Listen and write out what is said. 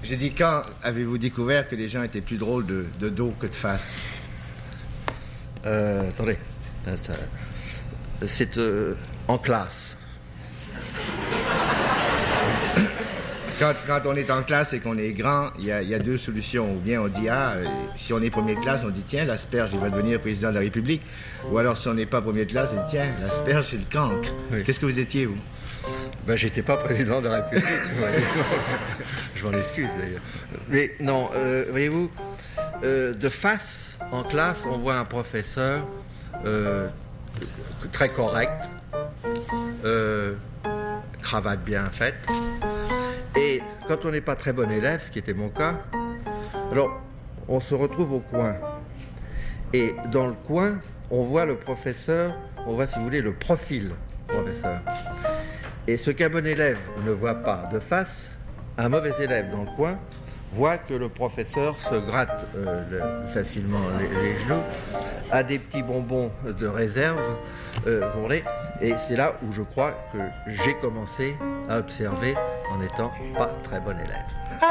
J'ai dit, quand avez-vous découvert que les gens étaient plus drôles de dos que de face? Attendez. C'est en classe. Quand on est en classe et qu'on est grand, il y a deux solutions. Ou bien on dit, si on est premier de classe, on dit, tiens, l'asperge, il va devenir président de la République. Ou alors, si on n'est pas premier de classe, on dit, tiens, l'asperge, c'est le cancre. Oui. Qu'est-ce que vous étiez, vous? Ben, j'étais pas président de la République. Je m'en excuse, d'ailleurs. Mais non, voyez-vous, de face, en classe, on voit un professeur très correct, cravate bien faite. Et quand on n'est pas très bon élève, ce qui était mon cas, alors on se retrouve au coin. Et dans le coin, on voit le professeur, on voit, si vous voulez, le profil du professeur. Et ce qu'un bon élève ne voit pas de face, un mauvais élève dans le coin voit que le professeur se gratte facilement les genoux, a des petits bonbons de réserve, et c'est là où je crois que j'ai commencé à observer en n'étant pas très bon élève.